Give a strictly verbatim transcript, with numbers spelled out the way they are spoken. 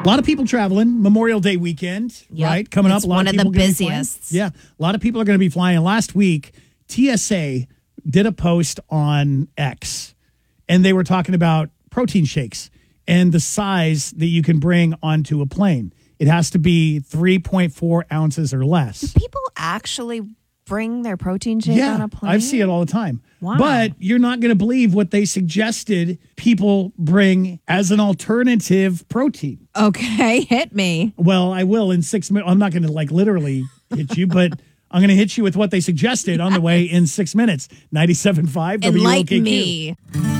A lot of people traveling. Memorial Day weekend, Yep. right? Coming It's up. A lot one of, of the people gonna be flying. busiest. Yeah. A lot of people are going to be flying. Last week, T S A did a post on X, and they were talking about protein shakes and the size that you can bring onto a plane. It has to be three point four ounces or less. People actually bring their protein shake Yeah, on a plane? I see it all the time. Wow. But you're not going to believe what they suggested people bring as an alternative protein. Okay, hit me. Well, I will in six minutes. I'm not going to like literally hit you, but I'm going to hit you with what they suggested on the way in six minutes. ninety-seven point five W O K Q. Enlighten me.